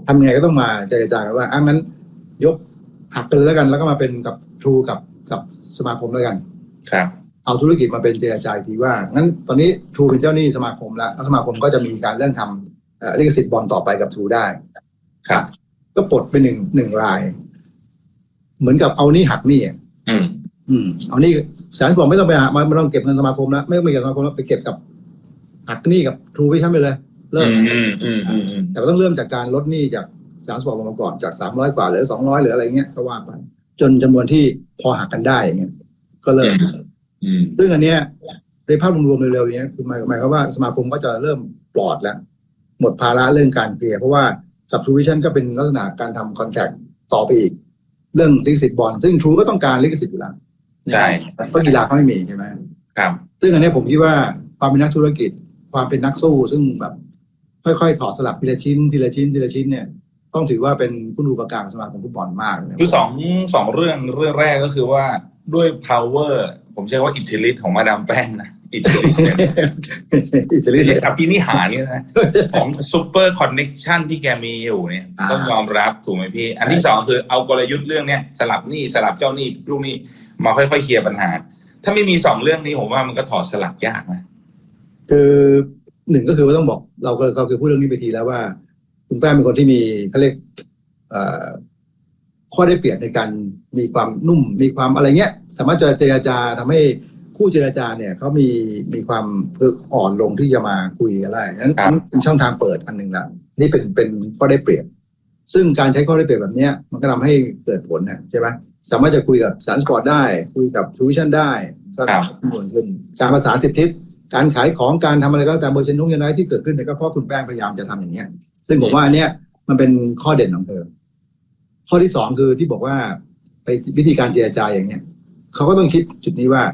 ทำยังไงก็ต้องมาเจรจากันว่างั้นยกหักกันแล้วกันแล้วก็มาเป็นกับ True กับสมาคมแล้วกันครับเอาธุรกิจมาเป็นเจรจาทีว่างั้นตอนนี้ True เป็นเจ้าหนี้สมาคมแล้วสมาคมก็จะมีการเรื่องทำลิขสิทธิ์บอลต่อไปกับ True ได้ครับก็ปลดไปหนึ่งรายเหมือนกับเอานี่หักนี่เอานี่แสนบอกไม่ต้องไปหาไม่ต้องเก็บเงินสมาคมแล้วไม่ต้องไปเก็บสมาคมแล้วไปเก็บกับหักหนี้กับ True Vision ไปเลยเริ่มแต่ก็ต้องเริ่มจากการลดหนี้จากสารสปอร์ตลงมาก่อนจาก300กว่าเหลือ200หรืออะไรเงี้ยก็ว่าไปจนจำนวนที่พอหักกันได้อย่างเงี้ยก็เริ่มซึ่งอันเนี้ยในภาพรวมๆเร็วๆนี้คือหมายความว่าสมาคมก็จะเริ่มปลอดแล้วหมดภาระเรื่องการเคลียร์เพราะว่ากับ True Vision ก็เป็นลักษณะการทำคอนแทคต่อไปอีกเรื่องลิขสิทธิ์บอลซึ่ง True ก็ต้องการลิขสิทธิ์อยู่แล้วใช่เพราะกีฬาเขาไม่มีใช่ไหมครับซึ่งอันนี้ผมคิดว่าความเป็นนักธุรกิจความเป็นนักสู้ซึ่งแบบค่อยๆถอดสลักทีละชิ้นเนี่ยต้องถือว่าเป็นผู้ดูประการสมาคมฟุตบอลมากคือสองเรื่องแรกก็คือว่าด้วย power ผมใช้ว่าอิทธิฤทธิ์ของมาดามแป้งนะอิทธิฤทธิ์อภินิหารนี่นะของซุปเปอร์คอนเนคชั่นที่แกมีอยู่เนี่ยต้องยอมรับถูกไหมพี่อันที่สองคือเอากลยุทธ์เรื่องเนี้ยสลับหนี้สลับเจ้าหนี้ลูกหนี้มาค่อยๆเคลียร์ปัญหาถ้าไม่มี2เรื่องนี้ผมว่ามันก็ถอดสลักยากนะคือหนึ่งก็คือว่าต้องบอกเราเคยพูดเรื่องนี้ไปทีแล้วว่าคุณแป้งเป็นคนที่มีเขาเรียกข้อได้เปรียบในการมีความนุ่มมีความอะไรเงี้ยสามารถจะเจรจาทำให้คู่เจรจาเนี่ยเขามีความอ่อนลงที่จะมาคุยกันได้นั้นเป็นช่องทางเปิดอันหนึ่งแล้วนี่เป็นข้อได้เปรียบซึ่งการใช้ข้อได้เปรียบแบบนี้มันก็ทำให้เกิดผลนะใช่ไหมสามารถจะคุยกับสารสปอร์ตได้คุยกับ True Vision ได้ก็จำนวนขึ้นการประสานสิทธิการขายของการทำอะไรก็แต่เมอร์เชนต์ยังไงที่เกิดขึ้นเนี่ยก็เพราะคุณแป้งพยายามจะทำอย่างเงี้ยซึ่งผมว่าอันเนี้ยมันเป็นข้อเด่นของเธอข้อที่2คือที่บอกว่าไปวิธีการเจรจาอย่างเงี้ยเขาก็ต้องคิดจุดนี้ว่า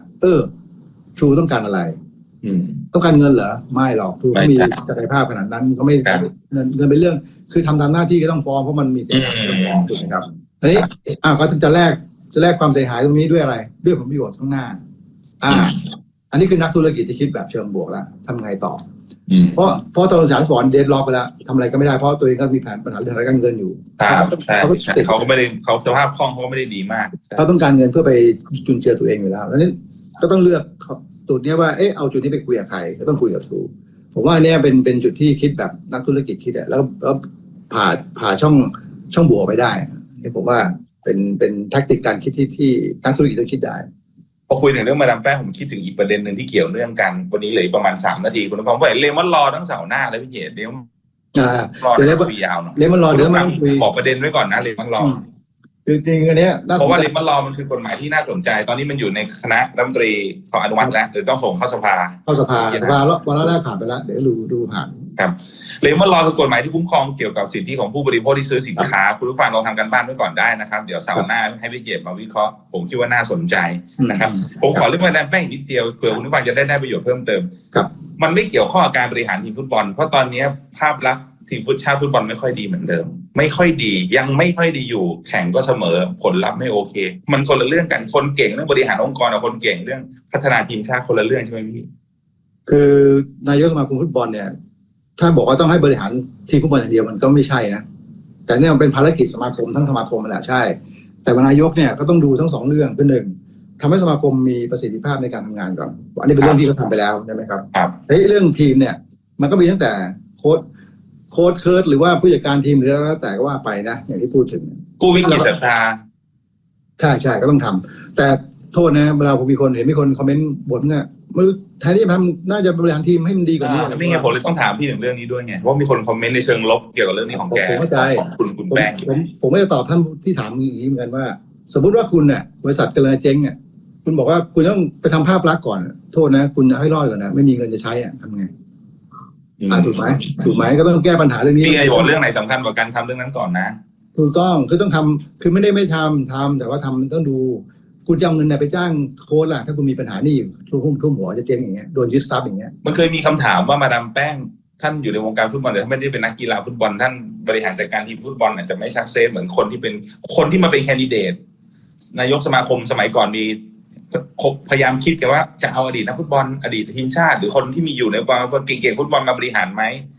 True ต้องการอะไรต้องการเงินเหรอไม่หรอก True เขามีศักยภาพขนาดนั้นเขาไม่เงินเป็นเรื่องคือทำตามหน้าที่ก็ต้องฟ้องเพราะมันมีเสียหายต้องฟ้องถูกไหมครับอันนี้ก็จะแลกความเสียหายตรงนี้ด้วยอะไรด้วยผลประโยชน์ข้างหน้าอันนี้คือนักธุรกิจที่คิดแบบเชิงบวกแล้วทำไงต่อเพราะตอนสารสปอร์ตเดดล็อกไปแล้วทำอะไรก็ไม่ได้เพราะตัวเองก็มีแผนปัญหาเรื่องการเงินอยู่เขาก็ไม่ได้เขาสภาพคล่องเขาก็ไม่ได้ดีมากเขาต้องการเงินเพื่อไปจุนเจือตัวเองอยู่แล้วนั้นก็ต้องเลือกจุดนี้ว่าเอาจุดนี้ไปคุยกับใครก็ต้องคุยกับTrueผมว่าเนี่ยเป็นจุดที่คิดแบบนักธุรกิจคิดแล้วผ่าช่องบวกไปได้ผมว่าเป็นแทคติกการคิดที่นักธุรกิจต้องคิดได้พอคุยถึงเรื่องมาดามแป้งผมคิดถึงอีกประเด็นหนึ่งที่เกี่ยวเนื่องกันวันนี้เหลือประมาณ3นาทีคุณผู้ฟังเลมอนรอทั้งเสาร์หน้าเลยพี่เจเดี๋ยวรอคุยยาวหน่อยเลมอนรอเดี๋ยวมันบอกประเด็นไว้ก่อนนะเลมอนรอคือจริงอันเนี้ยเพราะว่าเลมอนรอมันคือกฎหมายที่น่าสนใจตอนนี้มันอยู่ในคณะรัฐมนตรีขออนุมัติแล้วหรือต้องส่งเข้าสภาแล้ววันแรกผ่านไปแล้วเดี๋ยวดูผ่านครับเลมอนรอคือกฎหมายที่คุ้มครองเกี่ยวกับสิทธิของผู้บริโภคที่ซื้อสินค้าคุณผู้ฟังลองทำกันบ้านไว้ก่อนได้นะครับเดี๋ยวเสาร์หน้าให้พี่เจมมาวิเคราะห์ผมคิดว่าน่าสนใจนะครับผมขอเรื่องมาดามแป้งนิดเดียวเผื่อคุณผู้ฟังจะได้ประโยชน์เพิ่มเติมมันไม่เกี่ยวข้องกับการบริหารทีมฟุตบอลเพราะตอนนี้ภาพลักษณ์ทีมชาติฟุตบอลไม่ค่อยดีเหมือนเดิมไม่ค่อยดียังไม่ค่อยดีอยู่แข่งก็เสมอผลลัพธ์ไม่โอเคมันคนละเรื่องกันคนเก่งเรื่องบริหารองค์กรกับคนเก่งเรื่องพัฒนาทีมชาติคนละเรื่องใช่ไหมพี่คือนายกสมาคมฟุตบอลเนี่ยถ้าบอกว่าต้องให้บริหารทีมฟุตบอลอย่างเดียวมันก็ไม่ใช่นะแต่เนี่ยมันเป็นภารกิจสมาคมทั้งสมาคมแหละใช่แต่นายกเนี่ยก็ต้องดูทั้ง2เรื่องคือ1ทำให้สมาคมมีประสิทธิภาพในการทำงานก่อนอันนี้เป็นเรื่องที่เขาทำไปแล้วใช่ไหมครับเรื่องทีมเนี่ยมันก็มีตั้งแต่โค้ชเคิร์ดหรือว่าผู้จัดการทีมหรือแล้วแต่ก็ว่าไปนะอย่างที่พูดถึงกู้วิกฤตศรัทธาใช่ก็ต้องทำแต่โทษนะเวลาผมมีคนคอมเมนต์บ่นเนี่ยไม่รู้แทนที่จะทำน่าจะบริหารทีมให้มันดีกว่านี้นี่ไงผมเลยต้องถามพี่ถึงเรื่องนี้ด้วยไงเพราะมีคนคอมเมนต์ในเชิงลบเกี่ยวกับเรื่องนี้ของแกของคุณแป้งผมไม่จะตอบท่านที่ถามอย่างนี้เหมือนกันว่าสมมติว่าคุณเนี่ยบริษัทกำลังเจ๊งเนี่ยคุณบอกว่าคุณต้องไปทำภาพลักษณ์ก่อนโทษนะคุณให้รอดก่อนนะไม่มีเงินจะใช้ทำไงถูกไหมก็ต้องแก้ปัญหาเรื่องนี้พี่ไงบอกเรื่องไหนสำคัญกว่าการทำเรื่องนั้นก่อนนะถูกต้องคือต้องทำคือไม่ได้ไม่ทำแต่ว่าทำต้องดูคุณจะเอาเงินไปจ้างโค้ชล่ะถ้าคุณมีปัญหานี่ทุ่มหัวจะเจ๊งอย่างเงี้ยโดนยึดทรัพย์อย่างเงี้ยมันเคยมีคำถามว่ามาดามแป้งท่านอยู่ในวงการฟุตบอลแต่ท่านไม่ได้เป็นนักกีฬาฟุตบอลท่านบริหารจัดการทีมฟุตบอลอาจจะไม่ซักเซสเหมือนคนที่มาเป็นแคนดิเดตนายกสมาคมสมัยก่อนมีพยายามคิดกันว่าจะเอาอดีตนักฟุตบอลอดีตทีมชาติหรือคนที่มีอยู่ในความเก่งๆฟุตบอลมาบริหารไหม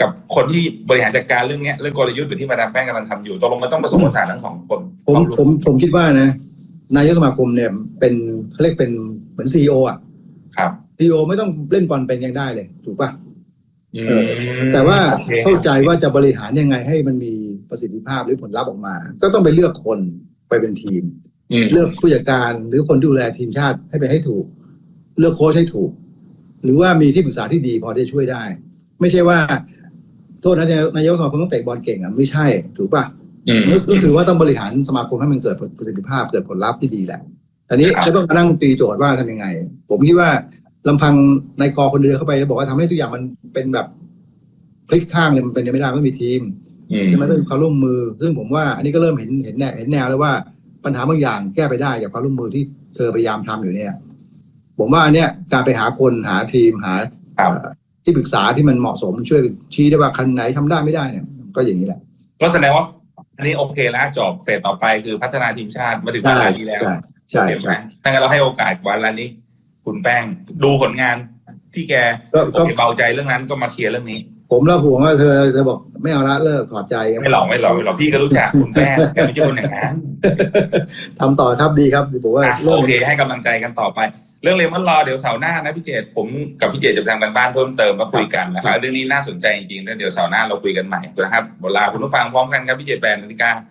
กับคนที่บริหารจัดการเรื่องนี้เรื่องกลยุทธ์แบบที่มาดามแป้งกำลังทำอยู่ตกลงมันต้องผสมผสานทั้งสองคนผมคิดว่านะนายกสมาคมเนี่ยเป็นเขาเรียกเป็นเหมือนCEOอ่ะครับ CEOไม่ต้องเล่นบอลเป็นยังได้เลยถูกป่ะแต่ว่าเข้าใจว่าจะบริหารยังไงให้มันมีประสิทธิภาพหรือผลลัพธ์ออกมาก็ต้องไปเลือกคนไปเป็นทีมเลือกผู้จัดการหรือคนดูแลทีมชาติให้ถูกเลือกโค้ชให้ถูกหรือว่ามีที่ปรึกษาที่ดีพอที่จะช่วยได้ไม่ใช่ว่าโทษนะนายกสมาคมต้องเตะบอลเก่งอ่ะไม่ใช่ถูกป่ะก็คือว่าต้องบริหารสมาคมให้มันเกิดประสิทธิภาพเกิดผลลัพธ์ที่ดีแหละทีนี้จะต้องมานั่งตีโจทย์ว่าทำยังไงผมคิดว่าลำพังนายกคนเดียวเข้าไปแล้วบอกว่าทำให้ทุกอย่างมันเป็นแบบพลิกข้างเลยมันเป็นไม่ได้ไม่มีทีมมันต้องความร่วมมือซึ่งผมว่าอันนี้ก็เริ่มเห็นแนวแล้วว่าปัญหาบางอย่างแก้ไปได้จากความร่วมมือที่เธอพยายามทำอยู่เนี่ยผมว่าอันเนี้ยการไปหาคนหาทีมหาที่ปรึกษาที่มันเหมาะสมช่วยชี้ได้ว่าคันไหนทำได้ไม่ได้เนี่ยก็อย่างนี้แหละก็แสดงว่าอันนี้โอเคแล้วจบเฟสต่อไปคือพัฒนาทีมชาติมาถึงเวลาที่แล้วใช่ถ้างั้นเราให้โอกาสวันละนี้คุณแป้งดูผลงานที่แกเบาใจเรื่องนั้นก็มาเคลียร์เรื่องนี้ผมแล้วห่วงว่าเธอบอกไม่เอาละเลิกถอดใจไม่หลอกพี่ก็รู้จักคุณแป้งแกไม่ใช่คนอย่างนั้นทำต่อครับดีครับบอกว่าโอเคให้กำลังใจกันต่อไปเรื่องเลมอนรอเดี๋ยวเสาร์หน้านะพี่เจตผมกับพี่เจตจะทำกันบ้านเพิ่มเติมมาคุยกันนะครับเรื่องนี้น่าสนใจจริงๆแล้วเดี๋ยวเสาร์หน้าเราคุยกันใหม่นะครับเวลาคุณผู้ฟังพร้อมกันครับพี่เจต8:59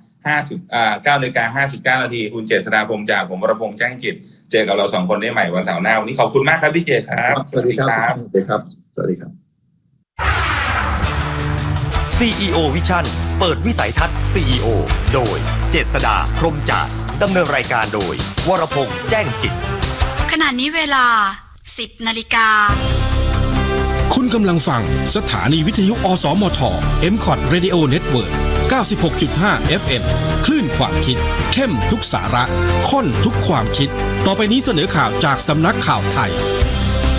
9:59 นาทีคุณเจษฎาพงษ์จากผมวรพงษ์แจ้งจิตเจอกับเรา2คนได้ใหม่วันเสาร์หน้าวันนี้ขอบคุณมากครับพี่เจตครับสวัสดีครับสวัสดีครับสวัสดีครับ CEO Vision เปิดวิสัยทัศน์ CEO โดยเจษฎาพรหมจากดำเนินรายการโดยวรพงษ์แจ้งจิตขณะนี้เวลา 10:00 น. คุณกำลังฟังสถานีวิทยุอสมท MCOT Radio Network 96.5 FM คลื่นความคิดเข้มทุกสาระข้นทุกความคิดต่อไปนี้เสนอข่าวจากสำนักข่าวไทย